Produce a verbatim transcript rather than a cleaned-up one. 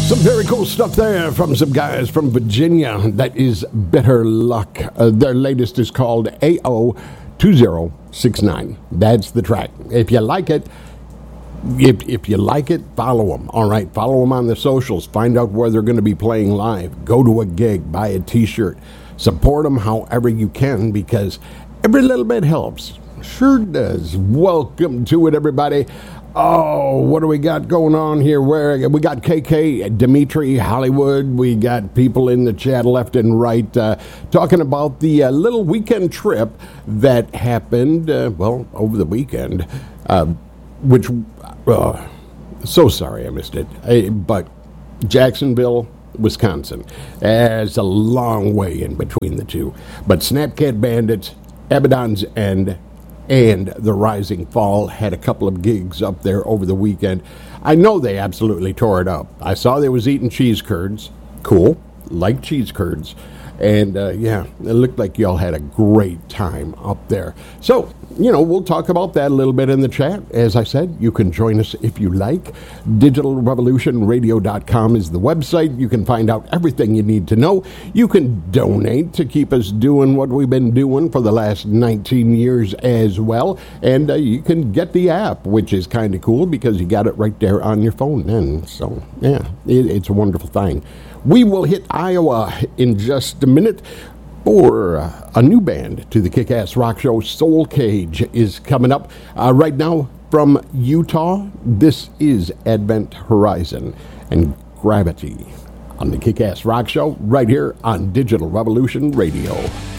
Some very cool stuff there from some guys from Virginia. That is Better Luck. Uh, their latest is called A O two zero six nine. That's the track. If you like it, if, if you like it, follow them. All right, follow them on the socials. Find out where they're going to be playing live. Go to a gig. Buy a T-shirt. Support them however you can because every little bit helps. Sure does. Welcome to it, everybody. Oh, what do we got going on here? Where we got K K, Dimitri, Hollywood. We got people in the chat left and right uh, talking about the uh, little weekend trip that happened, uh, well, over the weekend, uh, which, uh, so sorry I missed it, uh, but Jacksonville, Wisconsin. There's a long way in between the two. But Snapcat Bandits, Abaddon's End, and the Rising Fall had a couple of gigs up there over the weekend. I know they absolutely tore it up. I saw they was eating cheese curds. Cool. Like cheese curds. And, uh, yeah, it looked like y'all had a great time up there. So, you know, we'll talk about that a little bit in the chat. As I said, you can join us if you like. digital revolution radio dot com is the website. You can find out everything you need to know. You can donate to keep us doing what we've been doing for the last nineteen years as well. And uh, you can get the app, which is kind of cool because you got it right there on your phone. And so, yeah, it, it's a wonderful thing. We will hit Iowa in just a minute for uh, a new band to the Kick-Ass Rock Show. Soul Cage is coming up. Uh, right now from Utah, this is Advent Horizon and Gravity on the Kick-Ass Rock Show right here on Digital Revolution Radio.